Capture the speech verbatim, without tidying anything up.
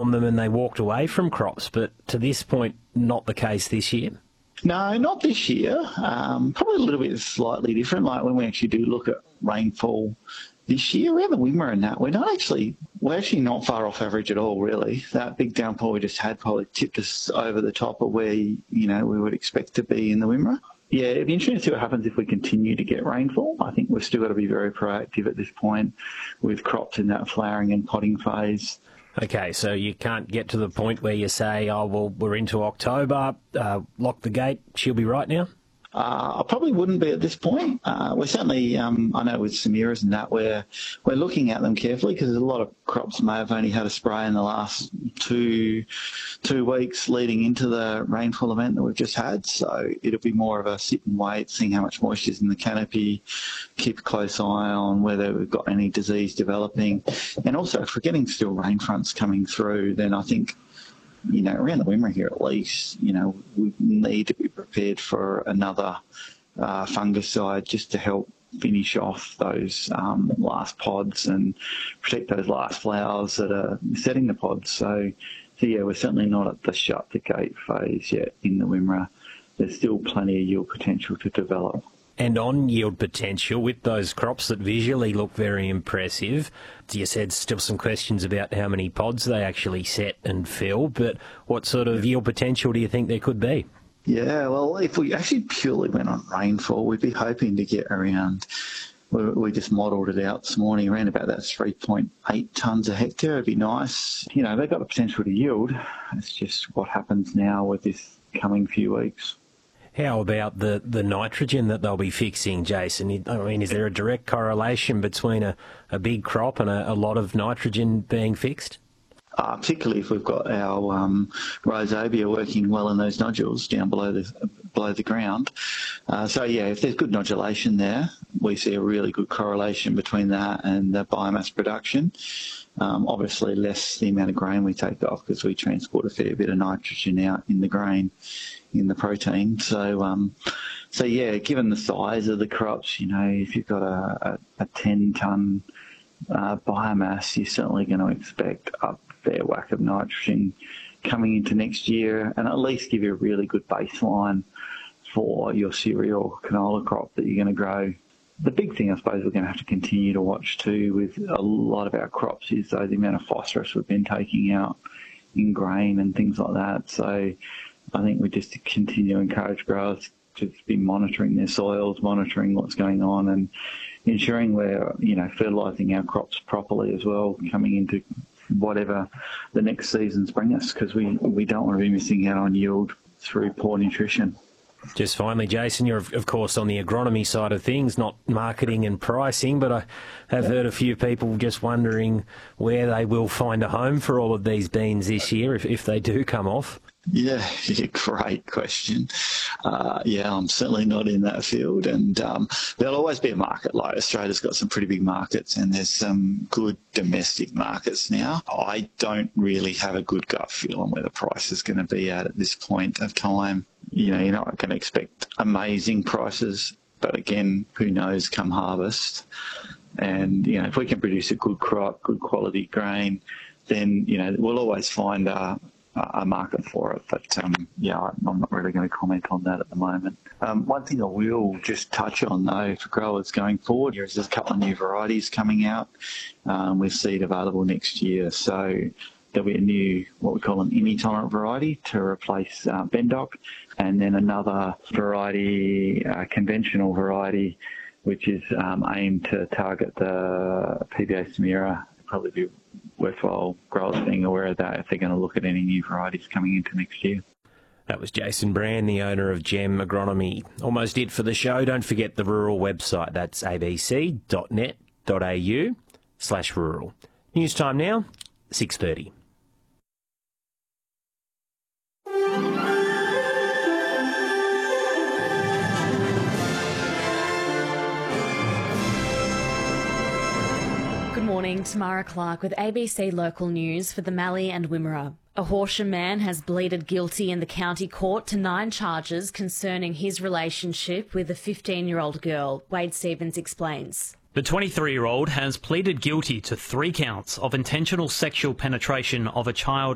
on them and they walked away from crops, but to this point, not the case this year? No, not this year. Um, probably a little bit slightly different. Like when we actually do look at rainfall this year, around the Wimmera and that, we're not actually, we're actually not far off average at all, really. That big downpour we just had probably tipped us over the top of where, you know, we would expect to be in the Wimmera. Yeah, it'd be interesting to see what happens if we continue to get rainfall. I think we've still got to be very proactive at this point with crops in that flowering and potting phase. Okay, so you can't get to the point where you say, oh, well, we're into October, uh, lock the gate, she'll be right now? Uh, I probably wouldn't be at this point. Uh, we're certainly, um, I know with Samiras and that, we're, we're looking at them carefully because a lot of crops may have only had a spray in the last two two weeks leading into the rainfall event that we've just had. So it'll be more of a sit and wait, seeing how much moisture is in the canopy, keep a close eye on whether we've got any disease developing. And also, if we're getting still rain fronts coming through, then I think, you know, around the Wimmera here at least, you know, we need to be prepared for another uh, fungicide just to help finish off those um, last pods and protect those last flowers that are setting the pods. So, so yeah, we're certainly not at the shut the gate phase yet in the Wimmera. There's still plenty of yield potential to develop. And on yield potential, with those crops that visually look very impressive, you said still some questions about how many pods they actually set and fill, but what sort of yield potential do you think there could be? Yeah, well, if we actually purely went on rainfall, we'd be hoping to get around, we just modelled it out this morning, around about that three point eight tonnes a hectare. It'd be nice. You know, they've got the potential to yield. It's just what happens now with this coming few weeks. How about the, the nitrogen that they'll be fixing, Jason? I mean, is there a direct correlation between a, a big crop and a, a lot of nitrogen being fixed? Uh, particularly if we've got our um, rhizobia working well in those nodules down below the below the ground. Uh, so yeah, if there's good nodulation there, we see a really good correlation between that and the biomass production. Um, obviously less the amount of grain we take off because we transport a fair bit of nitrogen out in the grain, in the protein. So, um, so yeah, given the size of the crops, you know, if you've got a, a, a ten tonne uh, biomass, you're certainly going to expect a fair whack of nitrogen coming into next year and at least give you a really good baseline for your cereal canola crop that you're going to grow. The big thing I suppose we're going to have to continue to watch too with a lot of our crops is though the amount of phosphorus we've been taking out in grain and things like that. So I think we just continue to encourage growers to be monitoring their soils, monitoring what's going on and ensuring we're, you know, fertilising our crops properly as well coming into whatever the next seasons bring us because we, we don't want to be missing out on yield through poor nutrition. Just finally, Jason, you're of course on the agronomy side of things, not marketing and pricing, but I have heard a few people just wondering where they will find a home for all of these beans this year if, if they do come off. Yeah, yeah, great question. Uh, yeah, I'm certainly not in that field, and um, there'll always be a market. Like Australia's got some pretty big markets, and there's some good domestic markets now. I don't really have a good gut feel on where the price is going to be at at this point of time. You know, you're not going to expect amazing prices, but again, who knows come harvest. And, you know, if we can produce a good crop, good quality grain, then, you know, we'll always find a, a market for it. But, um, yeah, I'm not really going to comment on that at the moment. Um, one thing I will just touch on, though, for growers going forward is there's a couple of new varieties coming out um, with seed available next year. So there'll be a new, what we call an I M I-tolerant variety to replace uh, Bendoc, and then another variety, uh, conventional variety, which is um, aimed to target the P B A Samira. Probably be worthwhile growers being aware of that if they're going to look at any new varieties coming into next year. That was Jason Brand, the owner of Gem Agronomy. Almost it for the show. Don't forget the rural website. That's abc dot net dot a u slash rural. News time now, six thirty. Good morning, Tamara Clark with A B C Local News for the Mallee and Wimmera. A Horsham man has pleaded guilty in the county court to nine charges concerning his relationship with a fifteen-year-old girl. Wade Stevens explains. The twenty-three-year-old has pleaded guilty to three counts of intentional sexual penetration of a child